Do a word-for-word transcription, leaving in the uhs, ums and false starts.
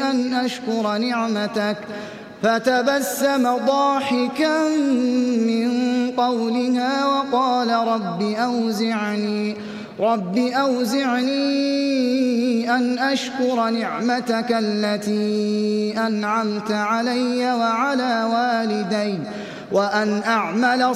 أن أشكر نعمتك فتبسم ضاحكا من قولها وقال رب أوزعني رب أوزعني أن أشكر نعمتك التي أنعمت علي وعلى والدي وأن أعمل